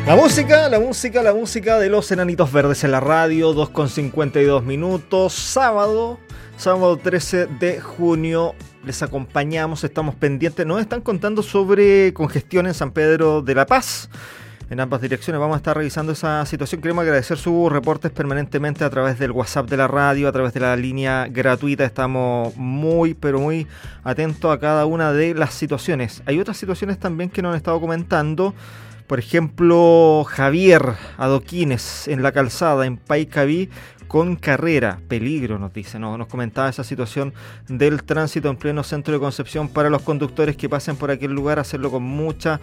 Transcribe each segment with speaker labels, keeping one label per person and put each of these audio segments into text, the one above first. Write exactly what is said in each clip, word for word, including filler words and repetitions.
Speaker 1: La música, la música, la música de los Enanitos Verdes en la radio, dos con cincuenta y dos minutos, sábado, sábado trece de junio, les acompañamos, estamos pendientes, nos están contando sobre congestión en San Pedro de la Paz, en ambas direcciones, vamos a estar revisando esa situación, queremos agradecer sus reportes permanentemente a través del WhatsApp de la radio, a través de la línea gratuita, estamos muy, pero muy atentos a cada una de las situaciones, hay otras situaciones también que nos han estado comentando. Por ejemplo, Javier Adoquines en la calzada en Paicaví con carrera, peligro nos dice, ¿no? Nos comentaba esa situación del tránsito en pleno centro de Concepción para los conductores que pasen por aquel lugar, hacerlo con mucha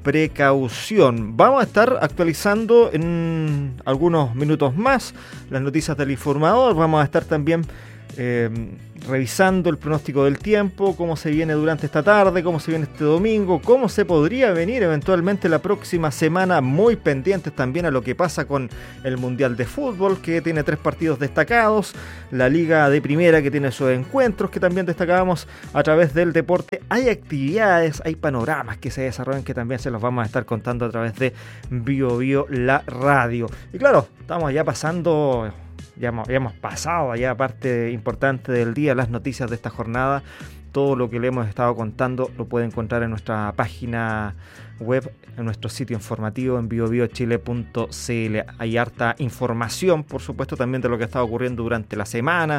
Speaker 1: precaución. Vamos a estar actualizando en algunos minutos más las noticias del informador, vamos a estar también Eh, revisando el pronóstico del tiempo, cómo se viene durante esta tarde, cómo se viene este domingo, cómo se podría venir eventualmente la próxima semana, muy pendientes también a lo que pasa con el Mundial de Fútbol, que tiene tres partidos destacados, la Liga de Primera que tiene sus encuentros que también destacábamos a través del deporte, hay actividades, hay panoramas que se desarrollan que también se los vamos a estar contando a través de Bio Bio la radio. Y claro, estamos ya pasando... Ya hemos, ya hemos pasado ya parte importante del día, las noticias de esta jornada, todo lo que le hemos estado contando lo puede encontrar en nuestra página web, en nuestro sitio informativo en bio bio chile punto c l. Hay harta información, por supuesto, también de lo que está ocurriendo durante la semana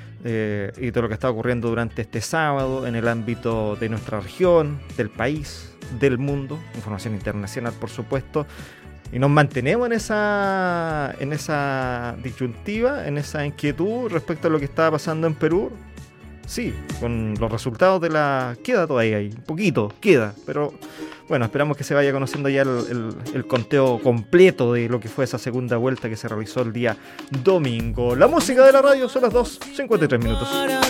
Speaker 1: eh, y de lo que está ocurriendo durante este sábado en el ámbito de nuestra región, del país, del mundo, información internacional, por supuesto. Y nos mantenemos en esa, en esa disyuntiva, en esa inquietud respecto a lo que estaba pasando en Perú. Sí, con los resultados de la... Queda todavía ahí, un poquito, queda. Pero bueno, esperamos que se vaya conociendo ya el, el, el conteo completo de lo que fue esa segunda vuelta que se realizó el día domingo. La música de la radio son las dos cincuenta y tres minutos.